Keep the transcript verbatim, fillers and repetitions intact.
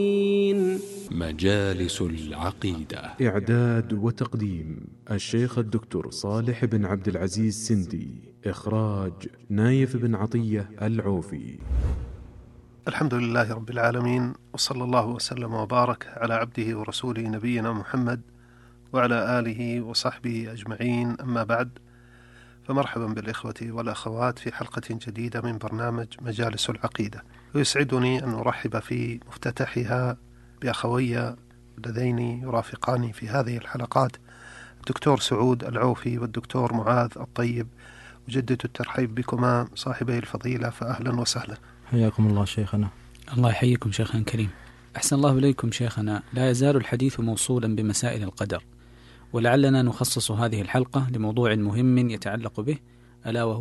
مجالس العقيدة. إعداد وتقديم الشيخ الدكتور صالح بن عبد العزيز سندي. إخراج نايف بن عطية العوفي. الحمد لله رب العالمين، وصلى الله وسلم وبارك على عبده ورسوله نبينا محمد وعلى آله وصحبه أجمعين، أما بعد، فمرحبا بالإخوة والأخوات في حلقة جديدة من برنامج مجالس العقيدة. ويسعدني أن أرحب في مفتتحها بأخوي اللذين يرافقاني في هذه الحلقات، الدكتور سعود العوفي والدكتور معاذ الطيب. أجدد الترحيب بكما صاحبي الفضيلة، فأهلا وسهلا. حياكم الله شيخنا. الله يحييكم شيخنا الكريم. أحسن الله إليكم شيخنا. لا يزال الحديث موصولا بمسائل القدر، ولعلنا نخصص هذه الحلقة لموضوع مهم يتعلق به، ألا وهو